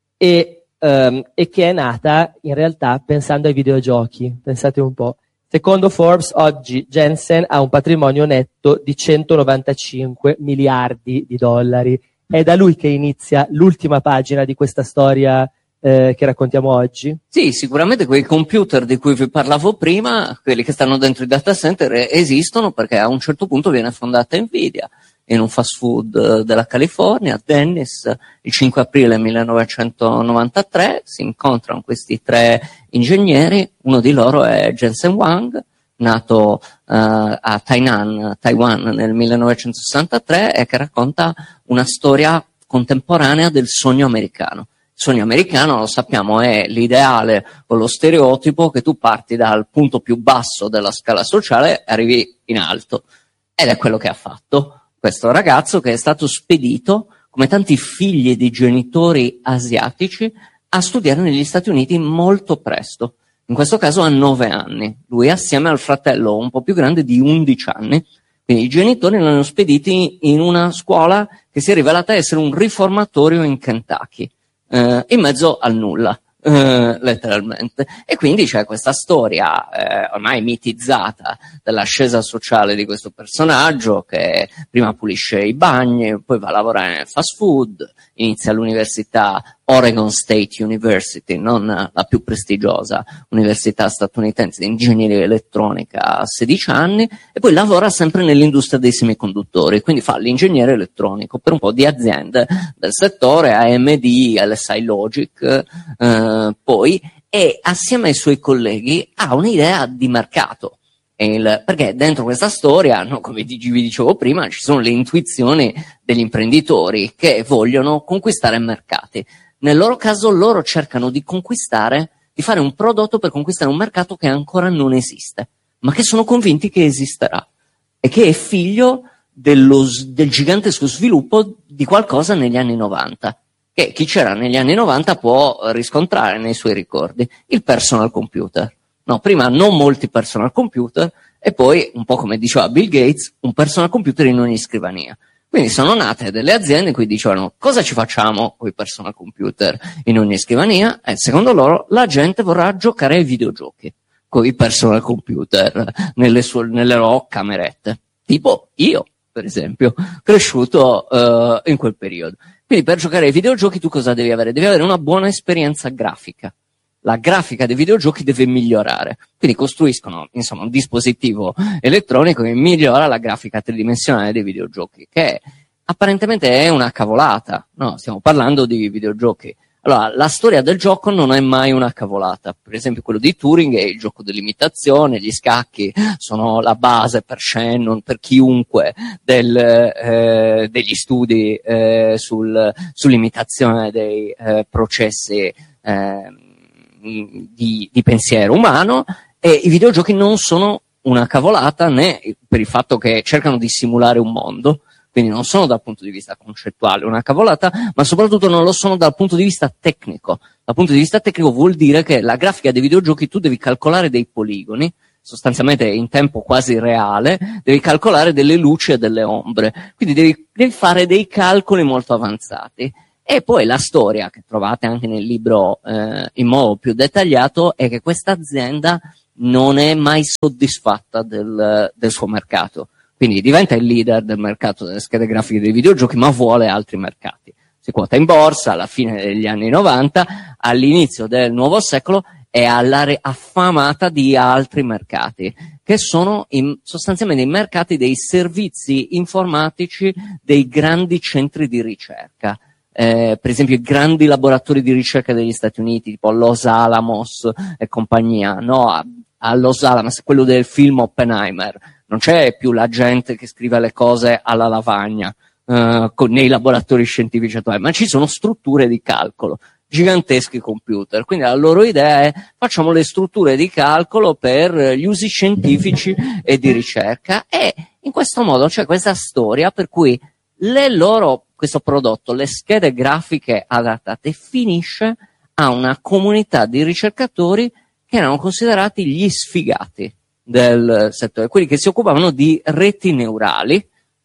e, um, e che è nata in realtà pensando ai videogiochi. Pensate un po'. Secondo Forbes, oggi Jensen ha un patrimonio netto di centonovantacinque miliardi di dollari. È da lui che inizia l'ultima pagina di questa storia Eh, che raccontiamo oggi? Sì, sicuramente quei computer di cui vi parlavo prima, quelli che stanno dentro i data center, esistono perché a un certo punto viene fondata Nvidia in un fast food della California, Dennis, il cinque aprile millenovecentonovantatré. Si incontrano questi tre ingegneri, uno di loro è Jensen Huang, nato uh, a Tainan, Taiwan nel millenovecentosessantatré, e che racconta una storia contemporanea del sogno americano. Il sogno americano, lo sappiamo, è l'ideale o lo stereotipo che tu parti dal punto più basso della scala sociale e arrivi in alto. Ed è quello che ha fatto questo ragazzo, che è stato spedito, come tanti figli di genitori asiatici, a studiare negli Stati Uniti molto presto. In questo caso a nove anni. Lui assieme al fratello un po' più grande di undici anni. Quindi i genitori l'hanno spediti in una scuola che si è rivelata essere un riformatorio in Kentucky. Uh, in mezzo al nulla, uh, letteralmente. E quindi c'è questa storia eh, ormai mitizzata dell'ascesa sociale di questo personaggio, che prima pulisce i bagni, poi va a lavorare nel fast food, inizia l'università Oregon State University, non la più prestigiosa università statunitense di ingegneria elettronica, a sedici anni, e poi lavora sempre nell'industria dei semiconduttori, quindi fa l'ingegnere elettronico per un po' di aziende del settore, A M D, L S I Logic, eh, poi, e assieme ai suoi colleghi ha un'idea di mercato. Il, perché dentro questa storia, no, come vi dicevo prima, ci sono le intuizioni degli imprenditori che vogliono conquistare mercati. Nel loro caso loro cercano di conquistare, di fare un prodotto per conquistare un mercato che ancora non esiste, ma che sono convinti che esisterà e che è figlio dello, del gigantesco sviluppo di qualcosa negli anni novanta, che chi c'era negli anni novanta può riscontrare nei suoi ricordi: il personal computer. No, prima non molti personal computer e poi, un po' come diceva Bill Gates, un personal computer in ogni scrivania. Quindi sono nate delle aziende in cui dicevano: cosa ci facciamo con i personal computer in ogni scrivania? E secondo loro la gente vorrà giocare ai videogiochi con i personal computer nelle, sue, nelle loro camerette. Tipo io, per esempio, cresciuto uh, in quel periodo. Quindi per giocare ai videogiochi tu cosa devi avere? Devi avere una buona esperienza grafica. La grafica dei videogiochi deve migliorare, quindi costruiscono insomma un dispositivo elettronico che migliora la grafica tridimensionale dei videogiochi, che apparentemente è una cavolata, no? Stiamo parlando di videogiochi. Allora, la storia del gioco non è mai una cavolata. Per esempio quello di Turing è il gioco dell'imitazione, gli scacchi sono la base per Shannon, per chiunque del, eh, degli studi eh, sul, sull'imitazione dei eh, processi eh, Di, di pensiero umano. E i videogiochi non sono una cavolata, né per il fatto che cercano di simulare un mondo, quindi non sono dal punto di vista concettuale una cavolata, ma soprattutto non lo sono dal punto di vista tecnico. Dal punto di vista tecnico vuol dire che la grafica dei videogiochi tu devi calcolare dei poligoni, sostanzialmente in tempo quasi reale, devi calcolare delle luci e delle ombre, quindi devi, devi fare dei calcoli molto avanzati. E poi la storia, che trovate anche nel libro eh, in modo più dettagliato, è che questa azienda non è mai soddisfatta del, del suo mercato. Quindi diventa il leader del mercato delle schede grafiche dei videogiochi, ma vuole altri mercati. Si quota in borsa alla fine degli anni novanta, all'inizio del nuovo secolo è all'area affamata di altri mercati, che sono in, sostanzialmente i mercati dei servizi informatici dei grandi centri di ricerca. Eh, per esempio i grandi laboratori di ricerca degli Stati Uniti, tipo Los Alamos e compagnia, no? A, a Los Alamos, quello del film Oppenheimer, non c'è più la gente che scrive le cose alla lavagna eh, con, nei laboratori scientifici attuali, ma ci sono strutture di calcolo, giganteschi computer. Quindi la loro idea è: facciamo le strutture di calcolo per gli usi scientifici e di ricerca, e in questo modo c'è questa storia per cui le loro questo prodotto, le schede grafiche adattate, finisce a una comunità di ricercatori che erano considerati gli sfigati del settore, quelli che si occupavano di reti neurali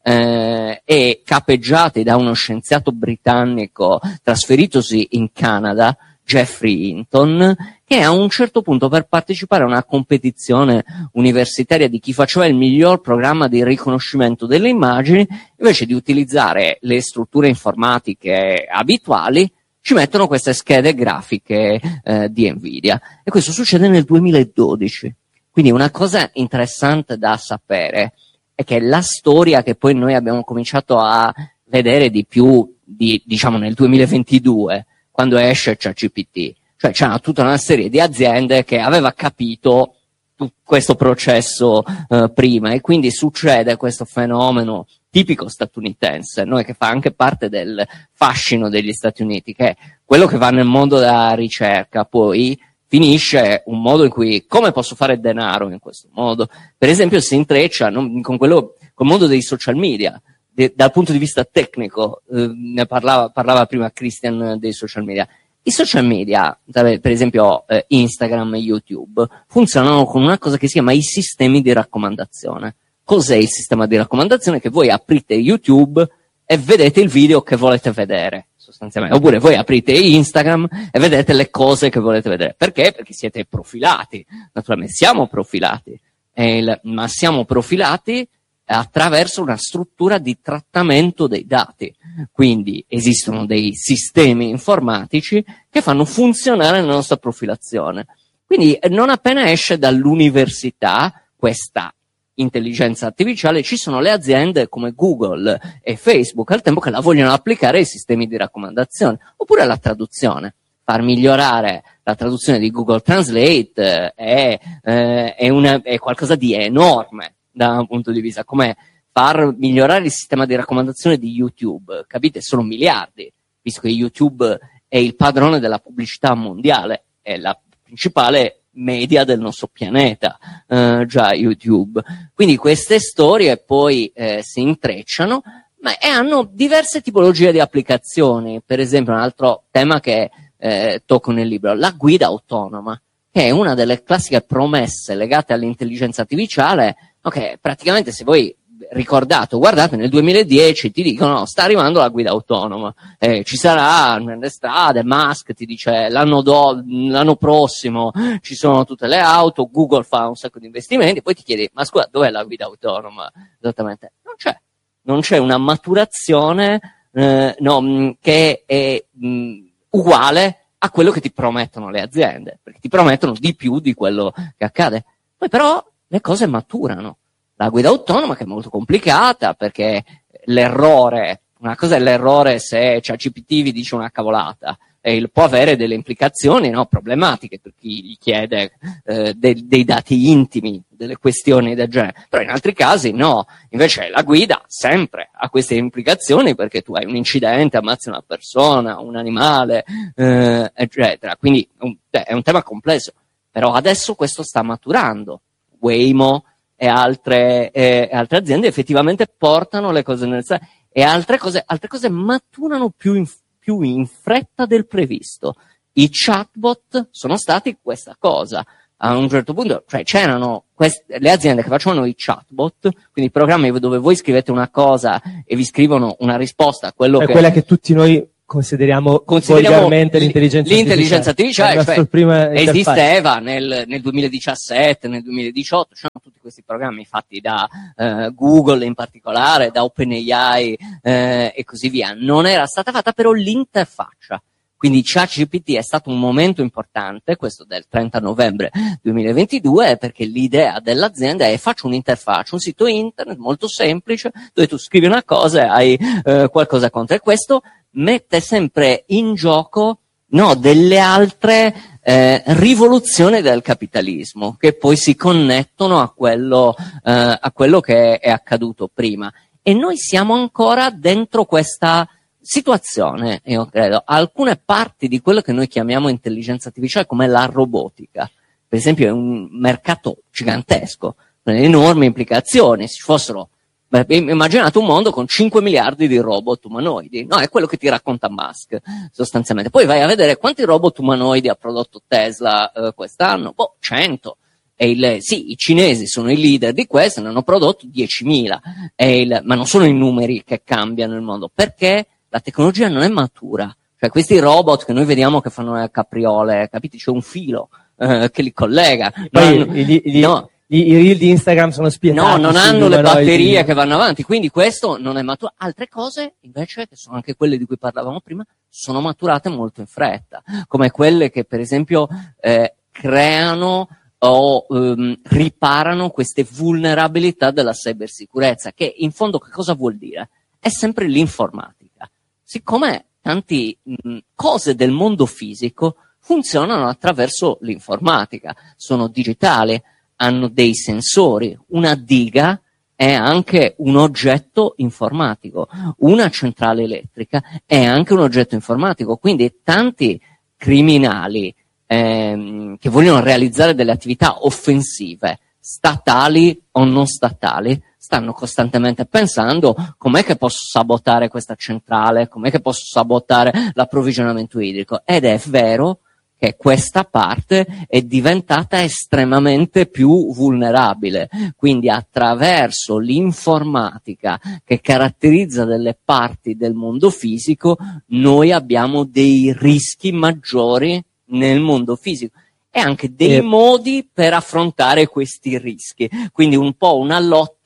eh, e capeggiati da uno scienziato britannico trasferitosi in Canada, Geoffrey Hinton, che a un certo punto, per partecipare a una competizione universitaria di chi faceva il miglior programma di riconoscimento delle immagini, invece di utilizzare le strutture informatiche abituali, ci mettono queste schede grafiche eh, di Nvidia. E questo succede nel duemiladodici. Quindi una cosa interessante da sapere è che la storia che poi noi abbiamo cominciato a vedere di più, di, diciamo nel duemilaventidue, quando esce ChatGPT, cioè c'era tutta una serie di aziende che aveva capito questo processo eh, prima, e quindi succede questo fenomeno tipico statunitense, no? Che fa anche parte del fascino degli Stati Uniti, che è quello che va nel mondo della ricerca, poi finisce un modo in cui: come posso fare denaro in questo modo? Per esempio si intreccia non, con quello, col mondo dei social media. De, dal punto di vista tecnico, eh, ne parlava, parlava prima Christian dei social media. I social media, per esempio eh, Instagram e YouTube, funzionano con una cosa che si chiama i sistemi di raccomandazione. Cos'è il sistema di raccomandazione? Che voi aprite YouTube e vedete il video che volete vedere, sostanzialmente. Oppure voi aprite Instagram e vedete le cose che volete vedere. Perché? Perché siete profilati. Naturalmente siamo profilati, eh, il, ma siamo profilati attraverso una struttura di trattamento dei dati. Quindi esistono dei sistemi informatici che fanno funzionare la nostra profilazione. Quindi non appena esce dall'università questa intelligenza artificiale, ci sono le aziende come Google e Facebook al tempo che la vogliono applicare ai sistemi di raccomandazione, oppure alla traduzione. Far migliorare la traduzione di Google Translate eh, è, eh, è, una, è qualcosa di enorme da un punto di vista, come far migliorare il sistema di raccomandazione di YouTube, capite? Sono miliardi, visto che YouTube è il padrone della pubblicità mondiale, è la principale media del nostro pianeta, eh, già YouTube. Quindi queste storie poi eh, si intrecciano, ma e hanno diverse tipologie di applicazioni. Per esempio, un altro tema che eh, tocco nel libro, la guida autonoma, che è una delle classiche promesse legate all'intelligenza artificiale, ok, praticamente se voi ricordato, guardate, nel duemiladieci ti dicono sta arrivando la guida autonoma, eh, ci sarà nelle strade, Musk ti dice l'anno, do, l'anno prossimo ci sono tutte le auto, Google fa un sacco di investimenti, poi ti chiedi ma scusa dov'è la guida autonoma? Esattamente, non c'è, non c'è una maturazione eh, no, che è mh, uguale a quello che ti promettono le aziende, perché ti promettono di più di quello che accade, poi però le cose maturano. La guida autonoma che è molto complicata perché l'errore, una cosa è l'errore se ChatGPT vi dice una cavolata e il, può avere delle implicazioni no, problematiche per chi gli chiede eh, dei, dei dati intimi, delle questioni del genere, però in altri casi no, invece la guida sempre ha queste implicazioni perché tu hai un incidente, ammazzi una persona, un animale, eh, eccetera, quindi un, è un tema complesso, però adesso questo sta maturando, Waymo e altre, eh, altre aziende effettivamente portano le cose nel senso e altre cose, altre cose maturano più in, più in fretta del previsto. I chatbot sono stati questa cosa. A un certo punto, cioè c'erano queste, le aziende che facevano i chatbot, quindi programmi dove voi scrivete una cosa e vi scrivono una risposta a quello è che... quella che tutti noi consideriamo, consideriamo volgarmente l'intelligenza, l'intelligenza artificiale, artificiale cioè, esisteva nel, nel duemiladiciassette, nel duemiladiciotto, c'erano tutti questi programmi fatti da eh, Google in particolare, da OpenAI eh, e così via. Non era stata fatta però l'interfaccia. Quindi ChatGPT è stato un momento importante, questo del trenta novembre duemilaventidue, perché l'idea dell'azienda è faccio un'interfaccia, un sito internet molto semplice, dove tu scrivi una cosa e hai eh, qualcosa contro, e questo mette sempre in gioco no, delle altre eh, rivoluzioni del capitalismo, che poi si connettono a quello, eh, a quello che è accaduto prima. E noi siamo ancora dentro questa situazione, io credo. Alcune parti di quello che noi chiamiamo intelligenza artificiale, come la robotica, per esempio, è un mercato gigantesco, con enormi implicazioni. Se ci fossero, immaginate un mondo con cinque miliardi di robot umanoidi, no? È quello che ti racconta Musk, sostanzialmente. Poi vai a vedere quanti robot umanoidi ha prodotto Tesla eh, quest'anno, boh, cento. E il, sì, i cinesi sono i leader di questo, ne hanno prodotto diecimila, e il, ma non sono i numeri che cambiano il mondo, perché la tecnologia non è matura. Cioè questi robot che noi vediamo che fanno le capriole, capite? C'è un filo eh, che li collega. Poi hanno, i, i, no, i, i reel di Instagram sono spietati. No, non hanno le batterie che vanno avanti, quindi questo non è maturo. Altre cose, invece, che sono anche quelle di cui parlavamo prima, sono maturate molto in fretta, come quelle che, per esempio, eh, creano o um, riparano queste vulnerabilità della cybersicurezza, che in fondo che cosa vuol dire? È sempre l'informatica. Siccome tante cose del mondo fisico funzionano attraverso l'informatica, sono digitali, hanno dei sensori, una diga è anche un oggetto informatico, una centrale elettrica è anche un oggetto informatico, quindi tanti criminali ehm, che vogliono realizzare delle attività offensive, statali o non statali, stanno costantemente pensando com'è che posso sabotare questa centrale, com'è che posso sabotare l'approvvigionamento idrico, ed è vero che questa parte è diventata estremamente più vulnerabile, quindi attraverso l'informatica che caratterizza delle parti del mondo fisico noi abbiamo dei rischi maggiori nel mondo fisico e anche dei eh. modi per affrontare questi rischi, quindi un po' una lotta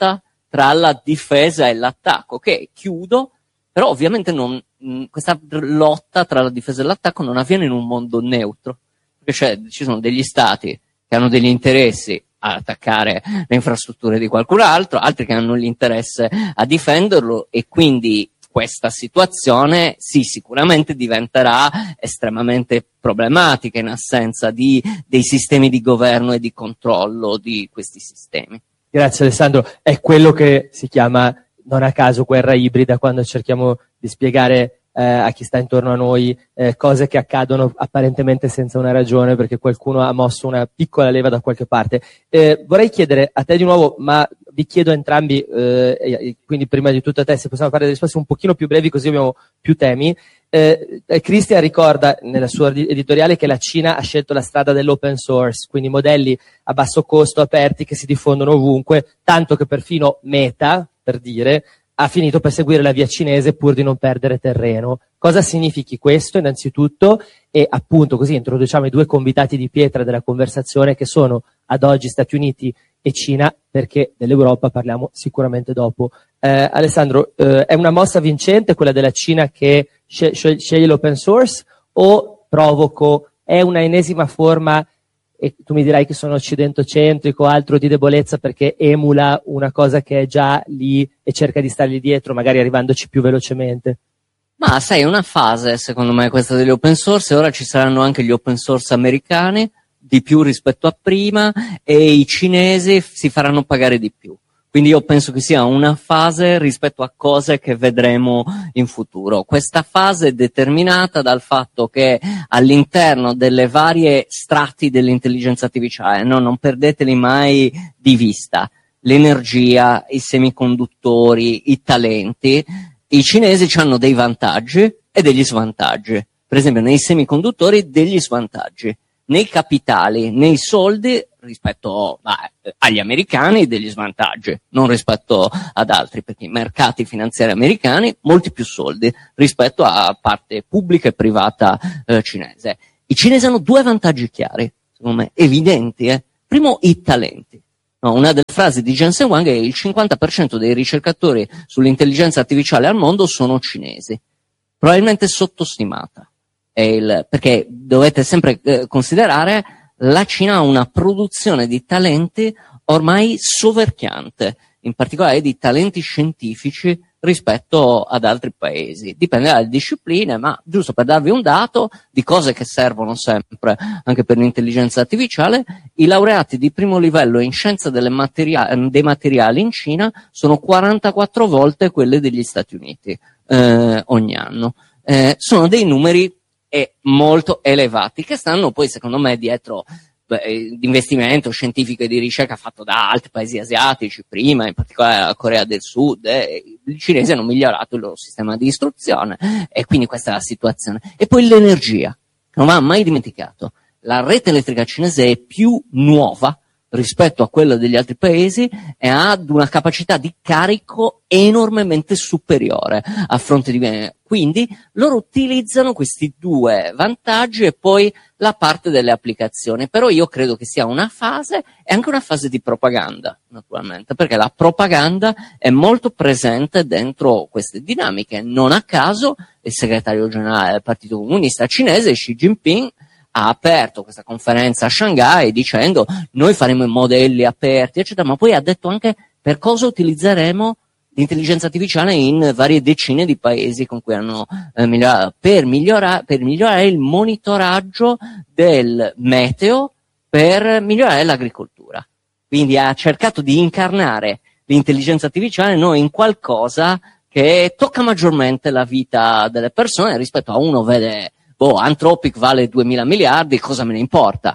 tra la difesa e l'attacco, che chiudo, però ovviamente non, mh, questa lotta tra la difesa e l'attacco non avviene in un mondo neutro, perché cioè, ci sono degli stati che hanno degli interessi a attaccare le infrastrutture di qualcun altro, altri che hanno l'interesse a difenderlo, e quindi questa situazione sì, sicuramente diventerà estremamente problematica in assenza di dei sistemi di governo e di controllo di questi sistemi. Grazie Alessandro, è quello che si chiama non a caso guerra ibrida, quando cerchiamo di spiegare eh, a chi sta intorno a noi eh, cose che accadono apparentemente senza una ragione perché qualcuno ha mosso una piccola leva da qualche parte. Eh, vorrei chiedere a te di nuovo, ma vi chiedo a entrambi, eh, quindi prima di tutto a te, se possiamo fare delle risposte un pochino più brevi così abbiamo più temi. Eh, Christian ricorda nella sua editoriale che la Cina ha scelto la strada dell'open source, quindi modelli a basso costo aperti che si diffondono ovunque, tanto che perfino Meta, per dire, ha finito per seguire la via cinese pur di non perdere terreno. Cosa significhi questo innanzitutto? E appunto così introduciamo i due convitati di pietra della conversazione, che sono ad oggi Stati Uniti e Cina, perché dell'Europa parliamo sicuramente dopo. Eh, Alessandro, eh, è una mossa vincente quella della Cina che sceglie, sceglie l'open source, o provoco, è una ennesima forma, e tu mi dirai che sono occidentocentrico, altro di debolezza perché emula una cosa che è già lì e cerca di stargli dietro, magari arrivandoci più velocemente? Ma sai, è una fase secondo me questa degli open source, e ora ci saranno anche gli open source americani, di più rispetto a prima, e i cinesi si faranno pagare di più. Quindi io penso che sia una fase rispetto a cose che vedremo in futuro. Questa fase è determinata dal fatto che all'interno delle varie strati dell'intelligenza artificiale, no, non perdeteli mai di vista, l'energia, i semiconduttori, i talenti, i cinesi hanno dei vantaggi e degli svantaggi. Per esempio nei semiconduttori degli svantaggi. Nei capitali, nei soldi, rispetto beh, agli americani, degli svantaggi, non rispetto ad altri, perché i mercati finanziari americani, molti più soldi rispetto a parte pubblica e privata eh, cinese. I cinesi hanno due vantaggi chiari, secondo me, evidenti. Eh. Primo, i talenti. No, una delle frasi di Jensen Huang è che il cinquanta per cento dei ricercatori sull'intelligenza artificiale al mondo sono cinesi, probabilmente sottostimata. Il, perché dovete sempre eh, considerare la Cina ha una produzione di talenti ormai soverchiante, in particolare di talenti scientifici rispetto ad altri paesi. Dipende dalle discipline, ma giusto per darvi un dato di cose che servono sempre anche per l'intelligenza artificiale, i laureati di primo livello in scienza delle materia- dei materiali in Cina sono quarantaquattro volte quelle degli Stati Uniti eh, ogni anno. Eh, sono dei numeri e molto elevati, che stanno poi secondo me dietro beh, l'investimento scientifico e di ricerca fatto da altri paesi asiatici prima, in particolare la Corea del Sud. Eh, i cinesi hanno migliorato il loro sistema di istruzione e quindi questa è la situazione. E poi l'energia, non va mai dimenticato, la rete elettrica cinese è più nuova rispetto a quella degli altri paesi e ha una capacità di carico enormemente superiore a fronte di me. Quindi loro utilizzano questi due vantaggi e poi la parte delle applicazioni. Però io credo che sia una fase e anche una fase di propaganda, naturalmente, perché la propaganda è molto presente dentro queste dinamiche. Non a caso il segretario generale del Partito Comunista Cinese, Xi Jinping, ha aperto questa conferenza a Shanghai dicendo noi faremo i modelli aperti, eccetera, ma poi ha detto anche per cosa utilizzeremo l'intelligenza artificiale in varie decine di paesi con cui hanno eh, migliorato, per migliorare, per migliorare il monitoraggio del meteo, per migliorare l'agricoltura. Quindi ha cercato di incarnare l'intelligenza artificiale no, in qualcosa che tocca maggiormente la vita delle persone rispetto a uno vede boh, Anthropic vale duemila miliardi, cosa me ne importa?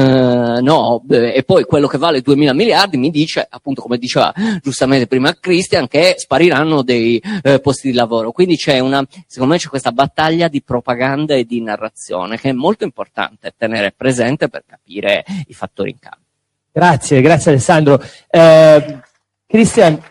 Uh, no, beh, e poi quello che vale duemila miliardi mi dice, appunto come diceva giustamente prima Christian, che spariranno dei eh, posti di lavoro. Quindi c'è una, secondo me c'è questa battaglia di propaganda e di narrazione che è molto importante tenere presente per capire i fattori in campo. Grazie, grazie Alessandro. Eh, Christian,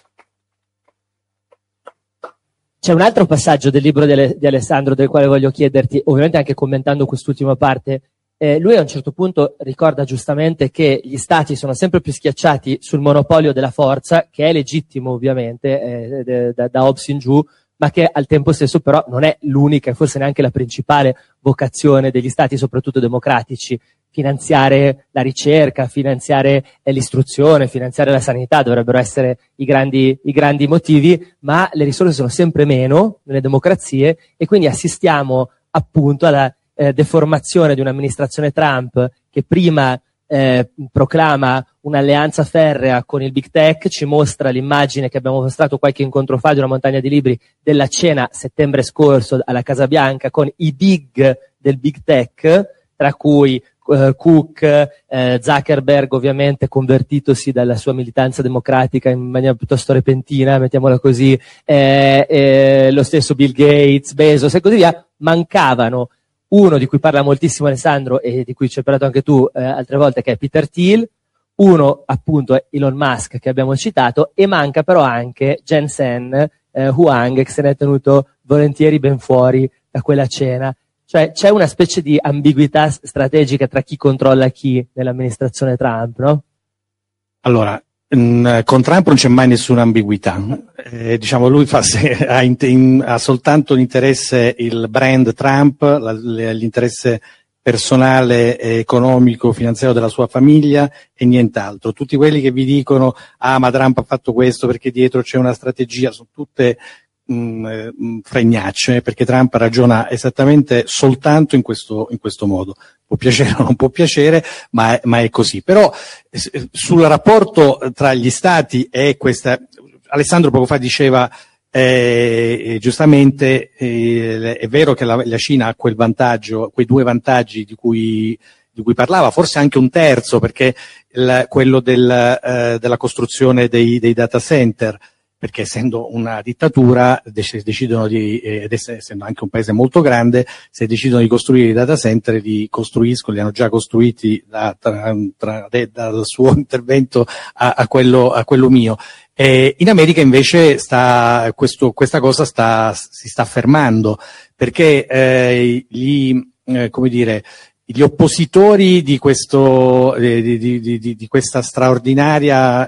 c'è un altro passaggio del libro di Alessandro del quale voglio chiederti, ovviamente anche commentando quest'ultima parte, Eh, lui a un certo punto ricorda giustamente che gli stati sono sempre più schiacciati sul monopolio della forza, che è legittimo ovviamente eh, da, da Hobbes in giù, ma che al tempo stesso però non è l'unica e forse neanche la principale vocazione degli stati, soprattutto democratici. Finanziare la ricerca, finanziare l'istruzione, finanziare la sanità dovrebbero essere i grandi, i grandi motivi, ma le risorse sono sempre meno nelle democrazie e quindi assistiamo appunto alla eh, deformazione di un'amministrazione Trump che prima eh, proclama un'alleanza ferrea con il Big Tech, ci mostra l'immagine che abbiamo mostrato qualche incontro fa di una montagna di libri della cena settembre scorso alla Casa Bianca con i big del Big Tech, tra cui uh, Cook, uh, Zuckerberg ovviamente convertitosi dalla sua militanza democratica in maniera piuttosto repentina, mettiamola così, eh, eh, lo stesso Bill Gates, Bezos e così via. Mancavano uno di cui parla moltissimo Alessandro e di cui ci hai parlato anche tu eh, altre volte, che è Peter Thiel, uno appunto è Elon Musk che abbiamo citato, e manca però anche Jensen eh, Huang, che se ne è tenuto volentieri ben fuori da quella cena. Cioè c'è una specie di ambiguità strategica tra chi controlla chi nell'amministrazione Trump, no? Allora, mh, con Trump non c'è mai nessuna ambiguità. Eh, diciamo, lui fa se, ha, in, in, ha soltanto l'interesse, il brand Trump, la, l'interesse personale, economico, finanziario della sua famiglia e nient'altro. Tutti quelli che vi dicono ah ma Trump ha fatto questo perché dietro c'è una strategia, sono tutte mh, fregnacce, perché Trump ragiona esattamente soltanto in questo, in questo modo. Può piacere o non può piacere, ma è, ma è così. Però eh, sul rapporto tra gli stati e questa, Alessandro poco fa diceva Eh, giustamente eh, è vero che la, la Cina ha quel vantaggio, quei due vantaggi di cui, di cui parlava, forse anche un terzo, perché il, quello del, eh, della costruzione dei, dei data center, perché essendo una dittatura dec- decidono di, eh, ed essendo anche un paese molto grande, se decidono di costruire i data center li costruiscono, li hanno già costruiti da, tra, tra, de, dal suo intervento a, a, quello, a quello mio. Eh, in America invece sta, questo, questa cosa sta, si sta fermando, perché eh, gli, eh, come dire, gli oppositori di questo, di, di, di, di questa straordinaria